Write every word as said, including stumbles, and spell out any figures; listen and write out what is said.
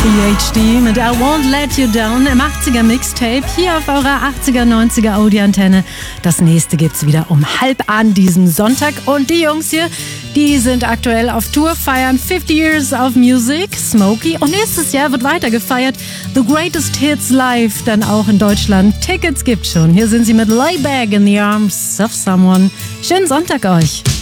P H D mit I Won't Let You Down im achtziger Mixtape hier auf eurer achtziger, neunziger Audi-Antenne. Das nächste gibt's wieder um halb an diesem Sonntag. Und die Jungs hier, die sind aktuell auf Tour, feiern fifty Years of Music, Smokey. Und nächstes Jahr wird weiter gefeiert. The Greatest Hits Live, dann auch in Deutschland. Tickets gibt's schon. Hier sind sie mit Layback in the Arms of Someone. Schönen Sonntag euch.